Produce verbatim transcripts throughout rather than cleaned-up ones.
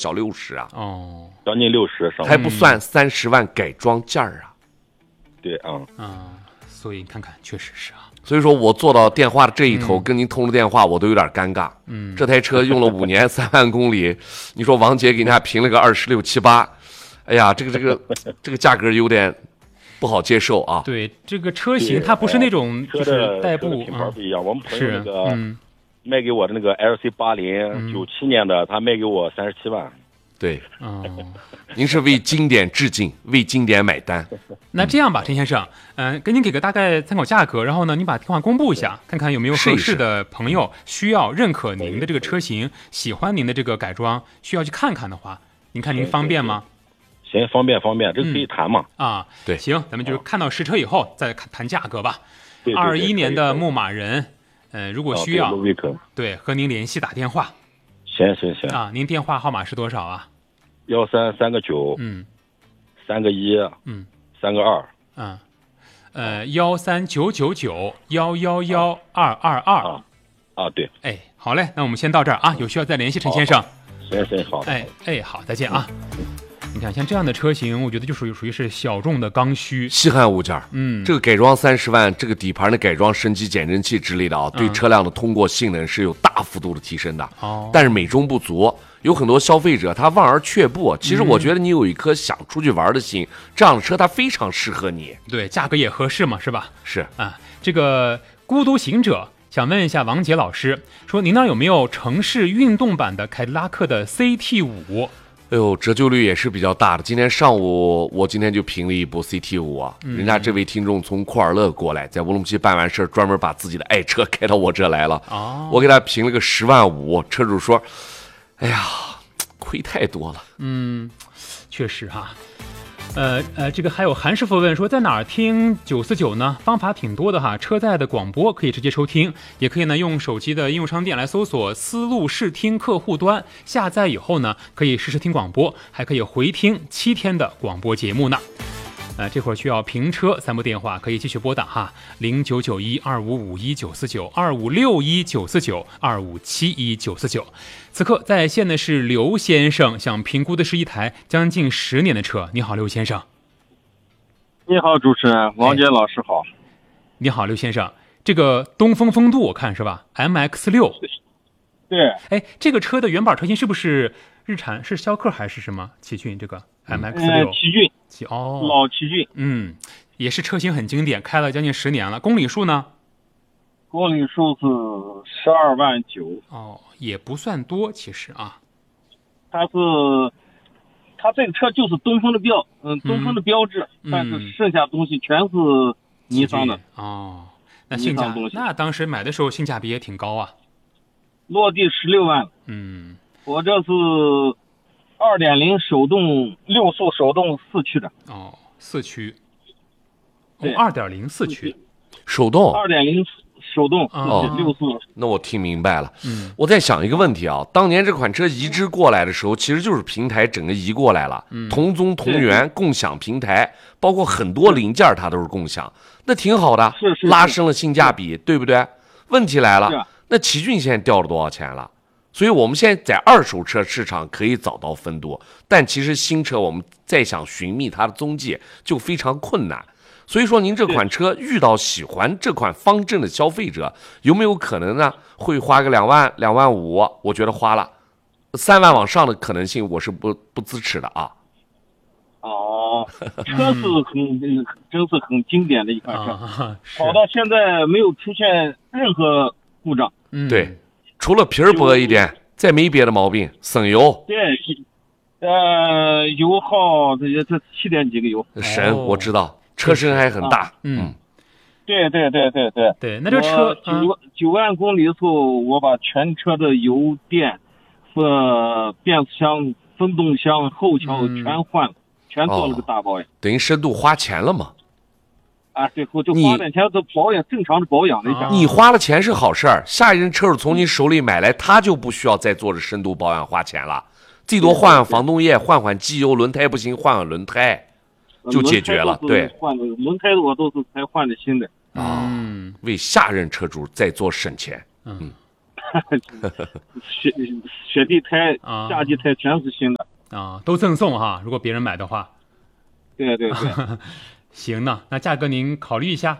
小六十啊。 哦， 将近六十， 还不算三十万改装件儿啊。 对啊， 啊，所以看看，确实是啊。 所以说我坐到电话的这一头， 嗯、 跟您通了电话，我都有点尴尬。 嗯， 这台车用了五年，三万公里，你说王姐给人家评了个二十六七八，哎呀，这个这个这个价格有点不好接受啊。 对，这个车型它不是那种就是代步， 品牌不一样。我们朋友那个、 嗯、 卖给我的那个 L C 八零九七年的，他卖给我三十七万。 对， 哦， 您是为经典致敬，为经典买单。 那这样吧，陈先生，嗯、呃，给您给个大概参考价格，然后呢，您把电话公布一下，看看有没有合适的朋友需要认可您的这个车型，喜欢您的这个改装，需要去看看的话，您看您方便吗？ 行，方便方便，这个可以谈嘛？ 嗯、啊， 对， 行，咱们就是看到实车以后再谈价格吧。 对， 二一年的牧马人，呃，如果需要， 哦、对, 对，和您联系打电话。 行行行啊，您电话号码是多少啊？ 幺三三个九， 嗯， 三个一， 嗯， 三个二， 嗯，呃，幺三九九九幺幺幺二二二， 啊，对， 哎，好嘞，那我们先到这儿啊，有需要再联系陈先生。 行行好， 哎哎，好，再见啊。你看，像这样的车型，我觉得就属于属于是小众的刚需、 稀罕物件。 嗯， 这个改装三十万，这个底盘的改装、升级减震器之类的啊，对车辆的通过性能是有大幅度的提升的。 哦， 但是美中不足，有很多消费者他望而却步。其实我觉得你有一颗想出去玩的心，嗯、这样的车它非常适合你。 对，价格也合适嘛，是吧？ 是啊，这个孤独行者想问一下王杰老师，说您那儿有没有城市运动版的凯迪拉克的 C T 五？ 哎呦，折旧率也是比较大的。今天上午我今天就评了一部 C T 五啊， 嗯、 人家这位听众从库尔勒过来，在乌鲁木齐办完事专门把自己的爱车开到我这来了。 哦， 我给他评了个十万五，车主说：“哎呀，亏太多了。” 嗯，确实哈。呃呃，这个还有韩师傅问说，在哪儿听九四九呢？方法挺多的哈，车载的广播可以直接收听，也可以呢用手机的应用商店来搜索思路视听客户端，下载以后呢，可以实时听广播，还可以回听七天的广播节目呢。呃，这会儿需要评车三部电话可以继续拨打哈，零九九一二五五一九四九二五六一九四九二五七一九四九。此刻在线的是刘先生，想评估的是一台将近十年的车。你好，刘先生。 你好，主持人王杰老师好。 你好，刘先生。这个东风风度我看是吧 ？M X 六。 对。 哎，这个车的原版车型是不是日产？是逍客还是什么？奇骏这个 M X 六。 呃，奇骏。 哦， 老奇骏。 嗯，也是车型很经典，开了将近十年了。公里数呢？ 公里数是十二万九。 哦，也不算多，其实啊。 它是，它这个车就是东风的标，嗯，东风的标志， 嗯、 但是剩下东西全是尼桑的。 哦，那性价，那当时买的时候性价比也挺高啊。 落地十六万。 嗯， 我这是二点零手动六速手动四驱的。 哦，四驱。 对， 二点零四驱， 手动。 二点零。手动哦， 六速。 那我听明白了。 嗯， 我在想一个问题啊，当年这款车移植过来的时候，其实就是平台整个移过来了， 嗯、 同宗同源，共享平台，包括很多零件它都是共享，那挺好的， 是是拉升了性价比，对不对？问题来了， 啊、 那奇骏现在掉了多少钱了？所以我们现在在二手车市场可以找到分多，但其实新车我们再想寻觅它的踪迹就非常困难。所以说，您这款车遇到喜欢这款方正的消费者，有没有可能呢？会花个两万、两万五？我觉得花了三万往上的可能性，我是不不支持的啊。 哦，车是很真是很经典的一款车， 啊、 跑到现在没有出现任何故障。 嗯， 对，除了皮儿薄一点，再没别的毛病，省油。 对，呃，油耗这些这七点几个油， 神，我知道。车身还很大， 嗯， 对对对对对对。那这车九万九万公里的时候，我把全车的油电、呃变速箱、分动箱、后桥全换了， 嗯、 全做了个大保养。 哦、等于深度花钱了嘛？ 啊，对，我就花点钱做保养，正常的保养了一下。 你花了钱是好事儿，下一任车主从你手里买来，他就不需要再做这深度保养花钱了，最多换换防冻液，换换机油，轮胎不行换换轮胎。就解决了，对， 换的轮胎我都是才换的新的啊，嗯、为下任车主再做省钱，嗯， 雪雪地胎、夏季胎全是新的， 啊，都赠送哈，如果别人买的话。 对对对。 行呢，那价格您考虑一下。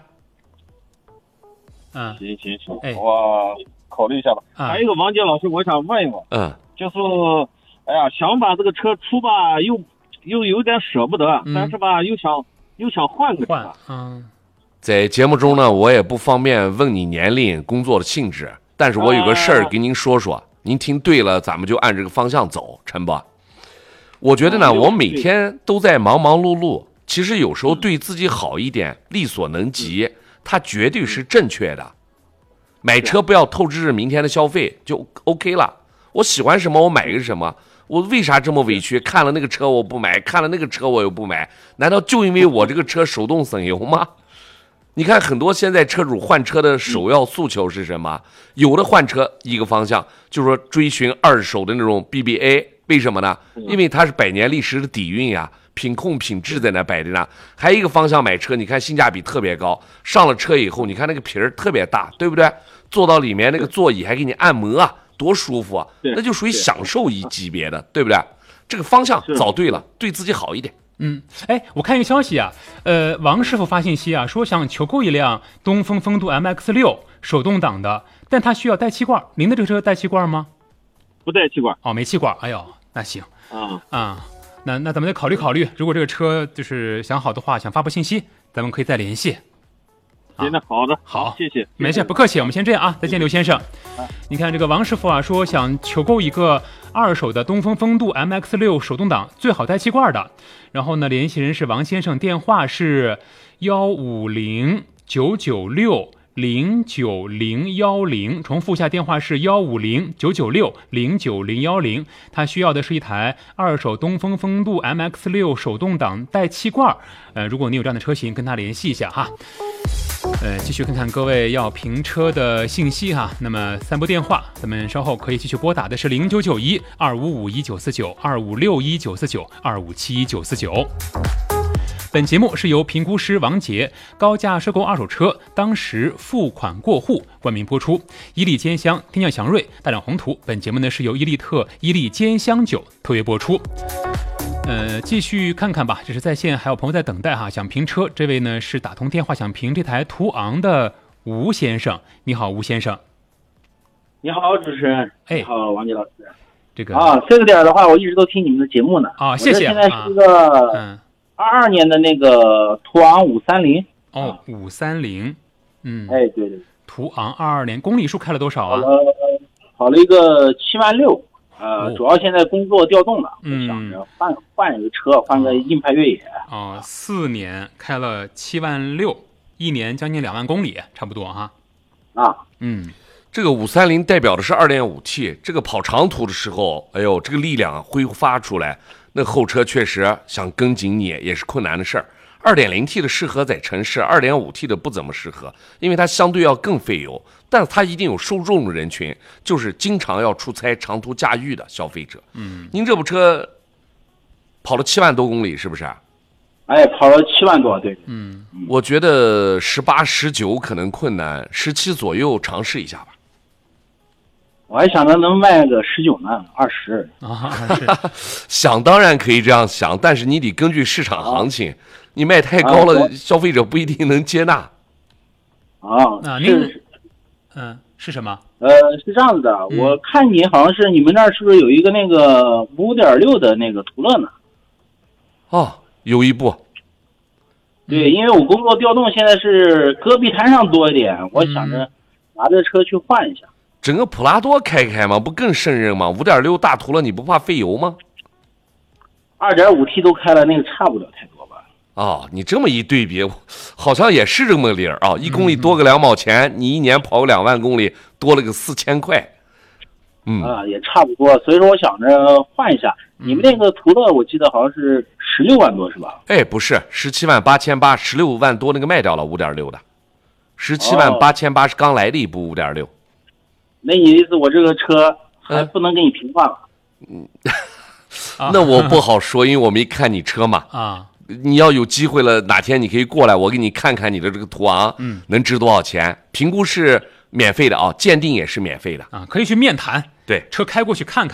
嗯， 行行行， 哎， 我考虑一下吧。 啊、 还有一个王杰老师，我想问一问， 嗯， 就是，哎呀，想把这个车出吧，又又有点舍不得， 嗯、 但是吧，又想又想换个车。 换，嗯。 在节目中呢，我也不方便问你年龄、工作的性质，但是我有个事儿跟您说说，您听对了，咱们就按这个方向走，陈伯。我觉得呢，我每天都在忙忙碌碌，其实有时候对自己好一点，力所能及，它绝对是正确的。买车不要透支明天的消费，就 OK 了。我喜欢什么，我买个什么。我为啥这么委屈？看了那个车我不买，看了那个车我又不买，难道就因为我这个车手动省油吗？你看很多现在车主换车的首要诉求是什么？有的换车一个方向就是说追寻二手的那种 B B A， 为什么呢？因为它是百年历史的底蕴呀，品控品质在那摆着呢。还有一个方向买车，你看性价比特别高，上了车以后，你看那个皮儿特别大，对不对？坐到里面那个座椅还给你按摩啊，多舒服啊，那就属于享受一级别的，对不对？这个方向找对了，对自己好一点。 嗯，哎，我看一个消息啊，呃，王师傅发信息啊，说想求购一辆东风风度 M X 六 手动挡的，但它需要带气罐。您的这个车带气罐吗？ 不带气罐。 哦，没气罐。哎呦，那行啊啊，那那咱们再考虑考虑，如果这个车就是想好的话，想发布信息，咱们可以再联系。 行的，好的， 好， 谢谢， 没事，不客气，我们先这样啊，再见，刘先生。你看这个王师傅啊，说想求购一个二手的东风风度 M X 六 手动挡，最好带气罐的。然后呢，联系人是王先生，电话是幺五零九九六零九零幺零，重复下电话是幺五零九九六零九零幺零。他需要的是一台二手东风风度 M X 六 手动挡带气罐。呃，如果你有这样的车型，跟他联系一下哈。呃，继续看看各位要评车的信息哈。那么三部电话，咱们稍后可以继续拨打的是零九九一二五五一九四九、二五六一九四九、二五七一九四九。本节目是由评估师王杰高价收购二手车当时付款过户冠名播出。伊利兼香、天降祥瑞、大展宏图。本节目呢是由伊利特伊利兼香酒特约播出。呃，继续看看吧，这是在线还有朋友在等待哈，想评车。这位呢是打通电话想评这台途昂的吴先生。你好，吴先生。 你好，主持人。 哎， 你好，王杰老师。 这个啊，这个点的话，我一直都听你们的节目呢。 啊，谢谢。 我这现在是一个嗯二二年的那个途昂五三零。 哦，五三零。嗯。 哎，对对。 途昂二二年，公里数开了多少啊？ 跑了跑了一个七万六。呃，主要现在工作调动了， 嗯， 想着换换一个车，换个硬派越野。 哦，四年开了七万六，一年将近两万公里，差不多哈。 啊， 嗯， 这个五三零代表的是 二点五 T， 这个跑长途的时候，哎呦，这个力量挥发出来，那后车确实想跟紧你也是困难的事儿。二点零 T 的适合在城市， 二点五 T 的不怎么适合，因为它相对要更费油，但是它一定有受众的人群，就是经常要出差长途驾驭的消费者。 嗯， 您这部车跑了七万多公里是不是？ 哎，跑了七万多，对。 嗯， 我觉得十八、十九可能困难，十七左右尝试一下吧。 我还想着能卖个十九呢，二十啊， 是想当然可以这样想，但是你得根据市场行情，你卖太高了， 啊、 消费者不一定能接纳。 啊， 那您，嗯，是什么？ 呃，是这样子的， 嗯、 我看你好像是你们那儿是不是有一个那个五点六的那个途乐呢？ 哦，有一部。 对，因为我工作调动现在是戈壁滩上多一点，我想着拿这车去换一下。 整个普拉多开开吗？不更胜任吗？ 五点六 大途乐你不怕费油吗？ 二点五 T 都开了，那个差不了太多吧。 哦，你这么一对比，好像也是这么理儿啊！一公里多个两毛钱，你一年跑个两万公里，多了个四千块。嗯啊，也差不多。所以说我想着换一下。你们那个途乐我记得好像是十六万多是吧？ 哎，不是，十七万八千八，十六万多那个卖掉了五点六的，十七万八千八是刚来的一部五点六。 那你的意思我这个车还不能给你平换了？ 嗯，那我不好说，因为我没看你车嘛。 啊， 你要有机会了，哪天你可以过来，我给你看看你的这个途昂， 嗯， 能值多少钱？评估是免费的啊，鉴定也是免费的啊，可以去面谈。 对， 车开过去看看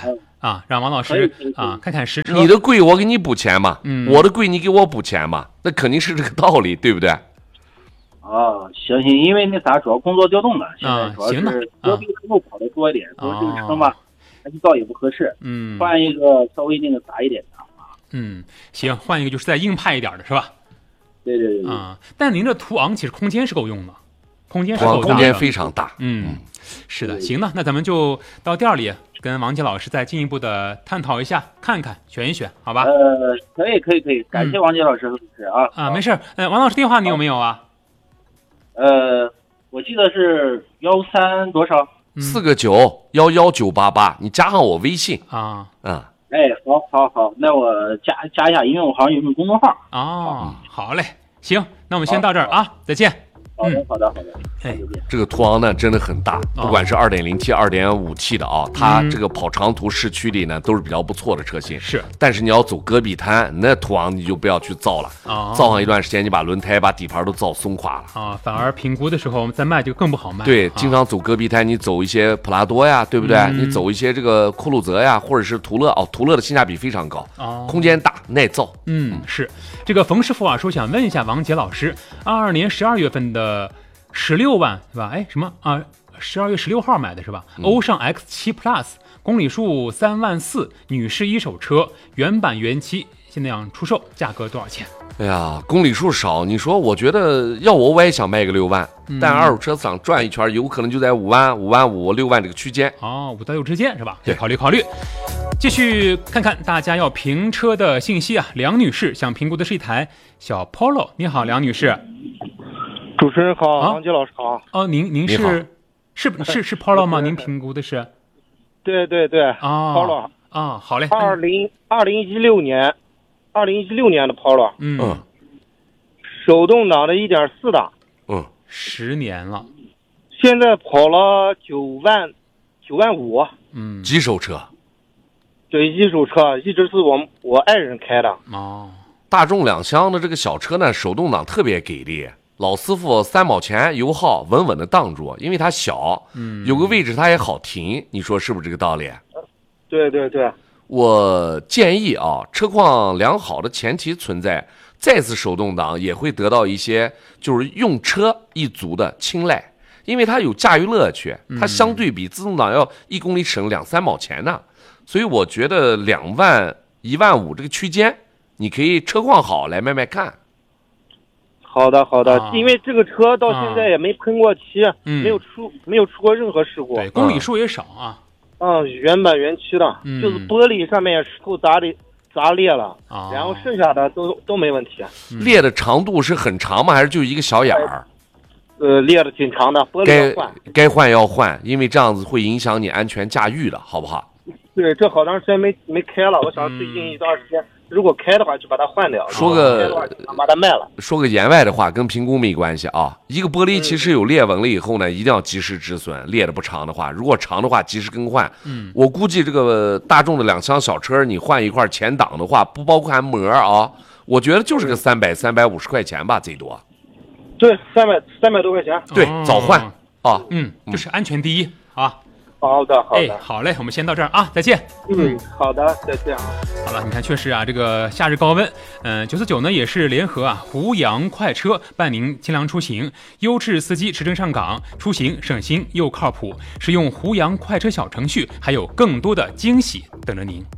啊，让王老师啊看看实车。 你的贵我给你补钱嘛， 嗯， 我的贵你给我补钱嘛，那肯定是这个道理，对不对？ 哦，行行，因为那啥，主要工作调动的，现在主要行是隔壁路跑的多一点，所以这个车嘛，还是倒也不合适。 嗯， 换一个稍微那个杂一点的。 嗯，行，换一个就是再硬派一点的是吧？ 对对对。 啊，但您这途昂其实空间是够用的，空间是够大的， 空间非常大。 嗯，是的，行呢，那咱们就到店里跟王杰老师再进一步的探讨一下，看看选一选，好吧？ 呃，可以可以可以，感谢王杰老师的支持啊。 啊，没事，呃，王老师电话你有没有啊？ 呃，我记得是幺三多少？ 四个九幺幺九八八，你加上我微信啊。 嗯。 哎，好，好，好，那我加加一下，因为我好像有个公众号。 哦，好嘞，行，那我们先到这儿啊，再见。 好的，好的，好的。 哎， 这个途昂呢真的很大，不管是 二点零 T、二点五 T 的啊，它这个跑长途市区里呢都是比较不错的车型。 是， 但是你要走戈壁滩，那途昂你就不要去造了，造上一段时间，你把轮胎、把底盘都造松垮了啊。反而评估的时候我们再卖就更不好卖。 对，经常走戈壁滩，你走一些普拉多呀，对不对？你走一些这个酷路泽呀，或者是途乐哦，途乐的性价比非常高，空间大，耐造。 嗯，是这个冯师傅啊，说想问一下王杰老师，二二年十二月份的。十六万是吧？哎，什么啊？十二月十六号买的是吧？嗯、欧尚 X 七 Plus 公里数三万四，女士一手车，原版原漆，现在要出售，价格多少钱？ 哎呀，公里数少，你说，我觉得要我我也想卖个六万，嗯、但二手车市场转一圈，有可能就在五万、五万五、六万这个区间。 哦，五到六之间是吧？对，考虑考虑。继续看看大家要评车的信息啊，梁女士想评估的是一台小 Polo。你好，梁女士。 主持人好，王杰老师好。 哦，您您是是是是 Polo 吗？您评估的是？ 对对对， 啊 Polo 啊，好嘞。 二零二零一六年，二零一六年的 Polo， 嗯， 手动挡的一点四的， 嗯， 十年了， 现在跑了九万九万五， 嗯， 几手车？ 对，一手车，一直是我我爱人开的。 哦， 大众两厢的这个小车呢，手动挡特别给力。老师傅三毛钱油耗稳稳的挡住，因为它小， 嗯， 有个位置它也好停，你说是不是这个道理？ 对对对， 我建议啊，车况良好的前提存在，再次手动挡也会得到一些就是用车一族的青睐，因为它有驾驭乐趣，它相对比自动挡要一公里省两三毛钱呢，所以我觉得两万一万五这个区间，你可以车况好来卖卖看。 好的好的、 啊， 因为这个车到现在也没喷过漆， 嗯， 没有出没有出过任何事故， 对，公里数也少啊。 嗯，原版原漆的， 嗯、 就是玻璃上面石头砸裂砸裂了， 啊， 然后剩下的都都没问题。 裂的长度是很长吗？还是就一个小眼儿？ 呃，裂的挺长的，玻璃要换， 该该换要换，因为这样子会影响你安全驾驭的，好不好？ 对，这好长时间没没开了，我想最近一段时间。嗯，如果开的话，就把它换掉。 说个把它卖了。 说个言外的话，跟评估没关系啊。一个玻璃其实有裂纹了以后呢，一定要及时止损。裂的不长的话，如果长的话，及时更换。 嗯， 我估计这个大众的两厢小车，你换一块前挡的话，不包含膜啊，我觉得就是个三百三百五十块钱吧，最多。 对，三百三百多块钱。 对，早换啊。 嗯，就是安全第一啊。 好的，好的， 哎，好嘞，我们先到这儿啊，再见。 嗯，好的，再见。 好了，你看，确实啊，这个夏日高温，嗯、呃，九四九呢也是联合啊胡杨快车伴您清凉出行，优质司机持证上岗，出行省心又靠谱，使用胡杨快车小程序，还有更多的惊喜等着您。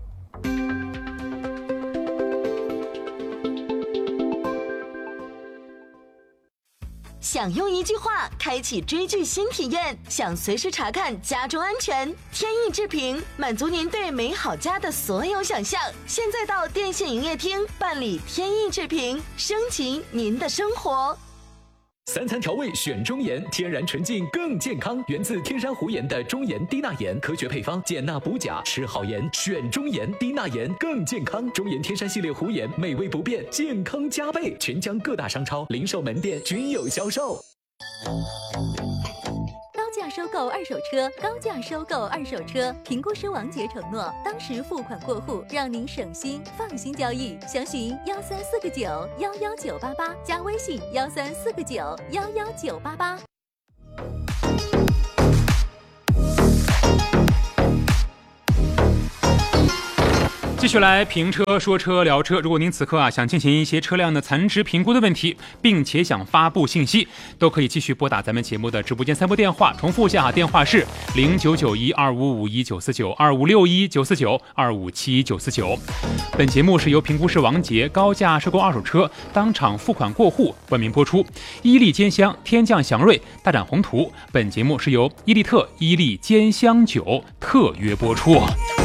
想用一句话开启追剧新体验，想随时查看家中安全，天翼智屏满足您对美好家的所有想象。现在到电信营业厅办理天翼智屏，升级您的生活。 三餐调味选中盐，天然纯净更健康，源自天山湖盐的中盐低钠盐，科学配方，减钠补钾，吃好盐选中盐，低钠盐更健康。中盐天山系列湖盐，美味不变，健康加倍，全疆各大商超、零售门店均有销售。 高价收购二手车，高价收购二手车。评估师王杰承诺，当时付款过户，让您省心放心交易。详询幺三四个九幺幺九八八，加微信幺三四个九幺幺九八八。 继续来评车说车聊车。如果您此刻啊想进行一些车辆的残值评估的问题，并且想发布信息，都可以继续拨打咱们节目的直播间三拨电话。重复一下，电话是零九九一二五五一九四九、二五六一九四九、二五七九四九。本节目是由评估师王杰高价收购二手车当场付款过户冠名播出。伊利兼香、天降祥瑞、大展宏图。本节目是由伊利特、伊利兼香酒特约播出。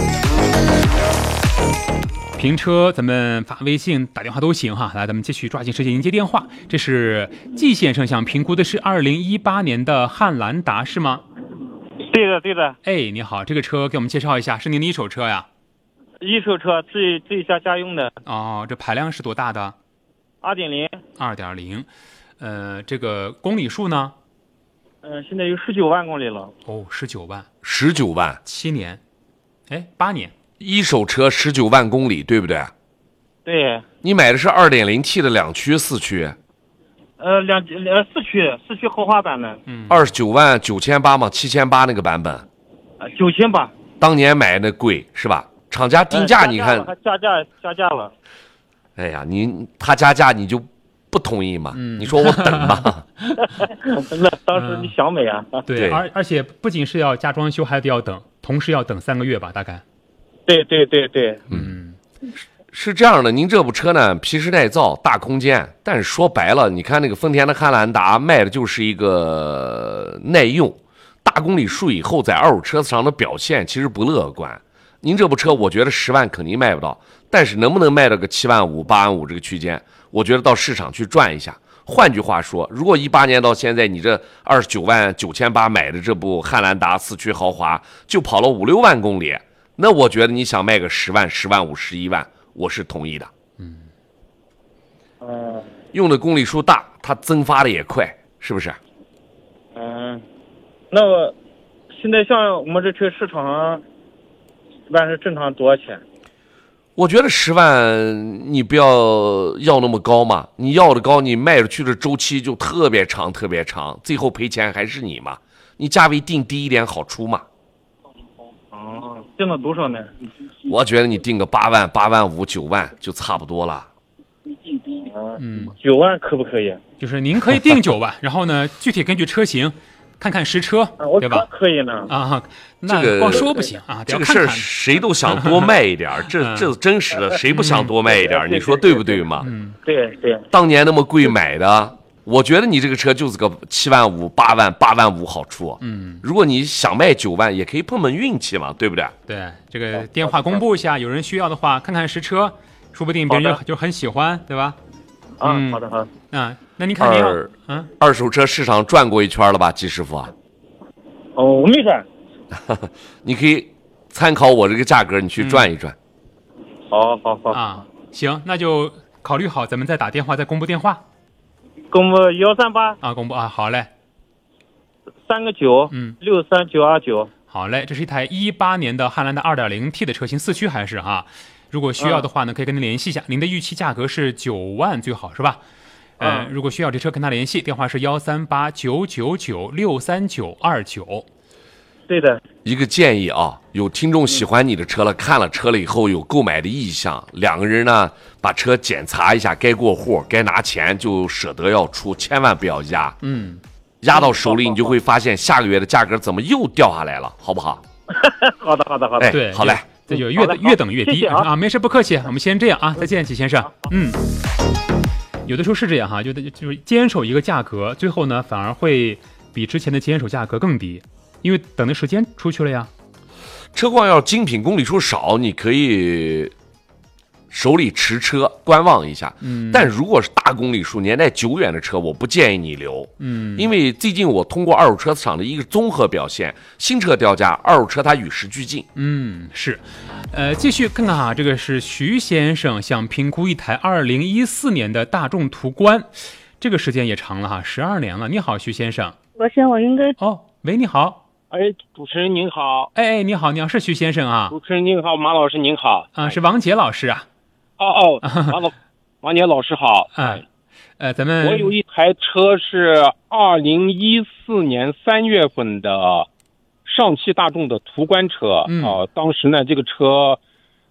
评车咱们发微信打电话都行哈，来咱们继续抓紧时间迎接电话。这是季先生想评估的是二零一八年的汉兰达是吗？ 对的对的。 哎，你好，这个车给我们介绍一下，是您的一手车呀？ 一手车，自己自己家家用的。 哦，这排量是多大的？ 二点零。 二点零，呃，这个公里数呢？ 嗯、呃，现在有十九万公里了。 哦，十九万， 十九万， 七年，哎，八年。 一手车十九万公里，对不对？ 对。 你买的是 二点零 T 的两驱四驱？ 呃，两呃四驱四驱豪华版的。 嗯。 二十九万九千八嘛，七千八那个版本。 呃，九千八。 当年买的贵是吧？厂家定价你看。 还加价加价了。 哎呀，你他加价你就不同意嘛？ 嗯、 你说我等吧。 那当时你想美啊？ 嗯、对，而而且不仅是要加装修，还得要等，同时要等三个月吧，大概。 对对对对， 嗯， 是这样的，您这部车呢，皮实耐造，大空间，但是说白了，你看那个丰田的汉兰达卖的就是一个耐用，大公里数以后在二手车上的表现其实不乐观。您这部车，我觉得十万肯定卖不到，但是能不能卖到个七万五、八万五这个区间，我觉得到市场去转一下。换句话说，如果一八年到现在，你这二十九万九千八买的这部汉兰达四驱豪华，就跑了五六万公里。那我觉得你想卖个十万、十万五、十一万，我是同意的。 嗯， 嗯， 用的公里数大，它增发的也快，是不是？ 嗯，那我现在像我们这车市场上，一般是正常多少钱？ 我觉得十万你不要要那么高嘛，你要的高，你卖出去的周期就特别长，特别长，最后赔钱还是你嘛。你价位定低一点好出嘛。 哦，定到多少呢？ 我觉得你定个八万、八万五、九万就差不多了。 嗯， 九万可不可以？ 就是您可以定九万，然后呢，具体根据车型，看看实车， 啊、 对吧？ 可以呢。 啊，那光说不行啊， 这个事儿谁都想多卖一点，这这真实的，谁不想多卖一点？你说对不对嘛？ 嗯， 对对。 当年那么贵买的。我觉得你这个车就是个七万五、八万、八万五好处。 嗯， 如果你想卖九万，也可以碰碰运气嘛，对不对？ 对，这个电话公布一下，有人需要的话，看看实车，说不定别人就就很喜欢，对吧？ 啊，嗯、好的好的。 啊，那您看您要嗯， 二手车市场转过一圈了吧，季师傅啊？ 哦，我没转。 你可以参考我这个价格，你去转一转。 嗯、好好好啊，行，那就考虑好，咱们再打电话，再公布电话。 公布幺三八啊，公布啊，好嘞， 三个九， 嗯， 六三九二九， 好嘞，这是一台一八年的汉兰达 二点零 T 的车型，四驱还是哈？如果需要的话呢，可以跟您联系一下，您的预期价格是九万最好是吧？ 嗯、 呃，如果需要这车跟他联系，电话是幺三八九九九六三九二九。 对的。 一个建议啊，有听众喜欢你的车了，看了车了以后有购买的意向，两个人呢把车检查一下，该过户该拿钱就舍得要出，千万不要压。 嗯， 压到手里你就会发现下个月的价格怎么又掉下来了，好不好？ 好的好的好的， 哎， 对， 好嘞， 这就越越等越低。 谢谢啊， 啊，没事，不客气，我们先这样啊，再见，季先生。嗯，有的时候是这样哈，就就是坚守一个价格，最后呢反而会比之前的坚守价格更低。因为等的时间出去了呀。 车况要精品，公里数少，你可以手里持车观望一下。 嗯， 但如果是大公里数、年代久远的车，我不建议你留。 嗯， 因为最近我通过二手车市场的一个综合表现，新车掉价，二手车它与时俱进。 嗯，是。呃，继续看看哈，这个是徐先生想评估一台二零一四年的大众途观，这个时间也长了哈，十二年了。你好，徐先生。 我想我应该哦，喂，你好。 哎，主持人您好。 哎哎，你好，你好，是徐先生啊。 主持人您好，马老师您好。 啊，是王杰老师啊。 哦哦，王老王杰老师好。 哎，呃，咱们我有一台车是二零一四年三月份的上汽大众的途观车。 嗯、 呃、当时呢这个车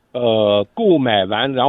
呃购买完然后